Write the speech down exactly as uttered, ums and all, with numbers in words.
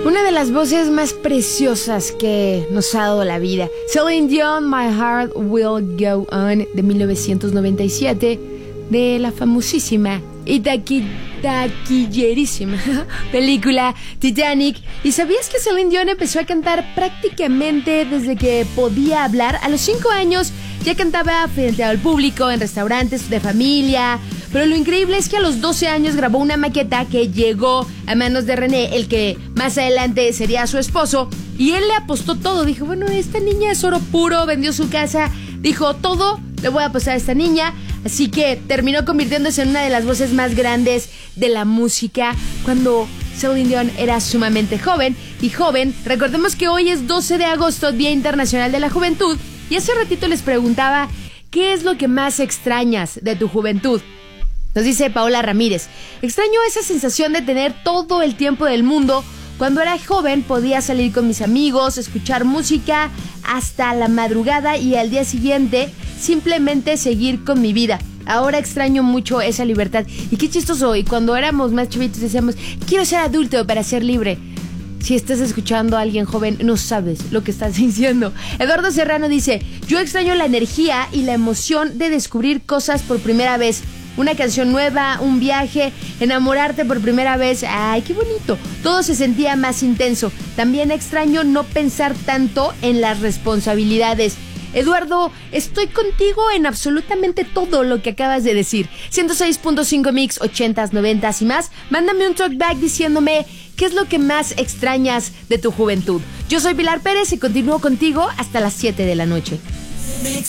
Una de las voces más preciosas que nos ha dado la vida. Celine Dion, My Heart Will Go On, de mil novecientos noventa y siete, de la famosísima y taqui, taquillerísima película Titanic. ¿Y sabías que Celine Dion empezó a cantar prácticamente desde que podía hablar? A los cinco años ya cantaba frente al público en restaurantes de familia. Pero lo increíble es que a los doce años grabó una maqueta que llegó a manos de René, el que más adelante sería su esposo, y él le apostó todo. Dijo, bueno, esta niña es oro puro, vendió su casa, dijo, todo le voy a apostar a esta niña. Así que terminó convirtiéndose en una de las voces más grandes de la música cuando Celine Dion era sumamente joven. Y joven, recordemos que hoy es doce de agosto, Día Internacional de la Juventud, y hace ratito les preguntaba, ¿qué es lo que más extrañas de tu juventud? Nos dice Paola Ramírez, extraño esa sensación de tener todo el tiempo del mundo. Cuando era joven podía salir con mis amigos, escuchar música hasta la madrugada y al día siguiente simplemente seguir con mi vida. Ahora extraño mucho esa libertad. Y qué chistoso, y cuando éramos más chavitos decíamos, quiero ser adulto para ser libre. Si estás escuchando a alguien joven, no sabes lo que estás diciendo. Eduardo Serrano dice, yo extraño la energía y la emoción de descubrir cosas por primera vez. Una canción nueva, un viaje, enamorarte por primera vez. ¡Ay, qué bonito! Todo se sentía más intenso. También extraño no pensar tanto en las responsabilidades. Eduardo, estoy contigo en absolutamente todo lo que acabas de decir. ciento seis punto cinco Mix, ochentas, noventas y más. Mándame un talkback diciéndome qué es lo que más extrañas de tu juventud. Yo soy Pilar Pérez y continúo contigo hasta las siete de la noche.